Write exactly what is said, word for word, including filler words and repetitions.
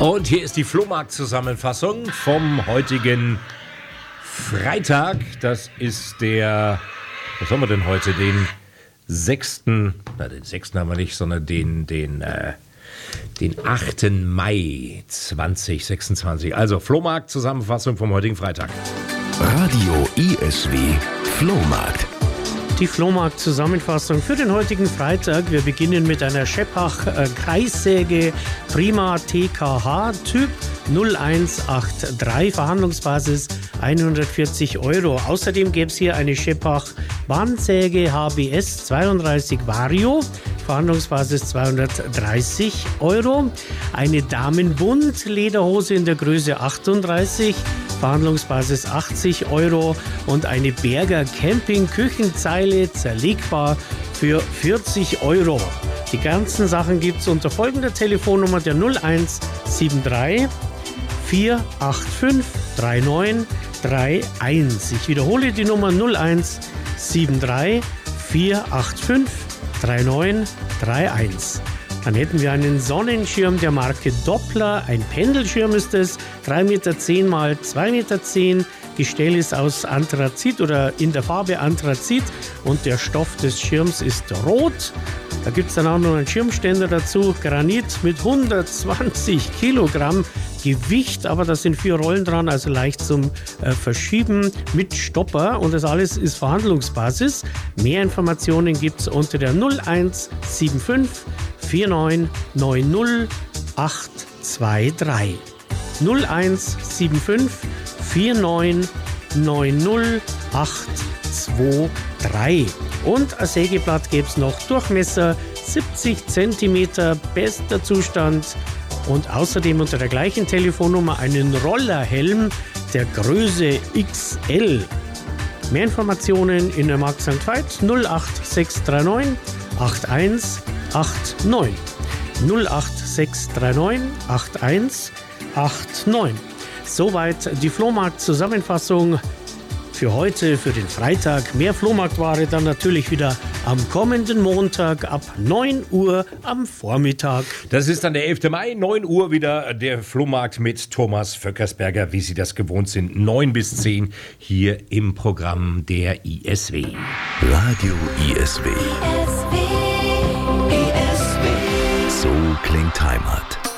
Und hier ist die Flohmarkt-Zusammenfassung vom heutigen Freitag. Das ist der, was haben wir denn heute, den sechsten, na den sechsten haben wir nicht, sondern den, den, äh, den achten Mai zweitausendsechsundzwanzig. Also Flohmarkt-Zusammenfassung vom heutigen Freitag. Radio I S W Flohmarkt. Die Flohmarkt-Zusammenfassung für den heutigen Freitag. Wir beginnen mit einer Scheppach-Kreissäge Prima T K H Typ null eins acht drei, Verhandlungsbasis hundertvierzig Euro. Außerdem gäbe es hier eine Scheppach Bandsäge H B S zweiunddreißig Vario, Verhandlungsbasis zweihundertdreißig Euro. Eine Damenbund Lederhose in der Größe achtunddreißig, Verhandlungsbasis achtzig Euro, und eine Berger Camping Küchenzeile zerlegbar für vierzig Euro. Die ganzen Sachen gibt es unter folgender Telefonnummer der null eins sieben drei vier acht fünf drei neun drei eins. Ich wiederhole die Nummer null eins sieben drei vier acht fünf drei neun drei eins. Dann hätten wir einen Sonnenschirm der Marke Doppler. Ein Pendelschirm ist es, drei Meter zehn mal zwei Meter zehn. Gestell ist aus Anthrazit oder in der Farbe Anthrazit und der Stoff des Schirms ist rot. Da gibt es dann auch noch einen Schirmständer dazu, Granit mit hundertzwanzig Kilogramm Gewicht, aber da sind vier Rollen dran, also leicht zum äh, Verschieben mit Stopper, und das alles ist Verhandlungsbasis. Mehr Informationen gibt es unter der null eins sieben fünf vier neun neun null acht zwei drei. null eins sieben fünf vier neun neun null acht zwei drei. Und ein Sägeblatt gäbe es noch, Durchmesser siebzig Zentimeter, bester Zustand. Und außerdem unter der gleichen Telefonnummer einen Rollerhelm der Größe X L. Mehr Informationen in der Markt Sankt Veit null acht sechs drei neun acht eins acht neun. null acht sechs drei neun acht eins acht neun. Soweit die Flohmarkt-Zusammenfassung für heute, für den Freitag. Mehr Flohmarktware dann natürlich wieder am kommenden Montag ab neun Uhr am Vormittag. Das ist dann der elften Mai, neun Uhr wieder der Flohmarkt mit Thomas Vöckersberger, wie Sie das gewohnt sind, neun bis zehn hier im Programm der I S W. Radio I S W. I S W. I S W. So klingt Heimat.